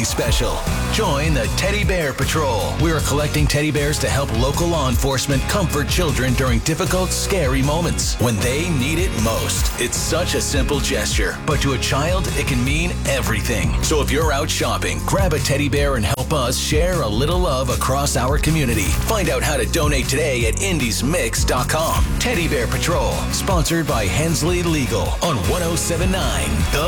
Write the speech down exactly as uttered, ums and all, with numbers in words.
special. Join the Teddy Bear Patrol. We're collecting teddy bears to help local law enforcement comfort children during difficult, scary moments when they need it most. It's such a simple gesture, but to a child, it can mean everything. So if you're out shopping, grab a teddy bear and help us share a little love across our community. Find out how to donate today at indies mix dot com. Teddy Bear Patrol, sponsored by Hensley Legal on one oh seven point nine The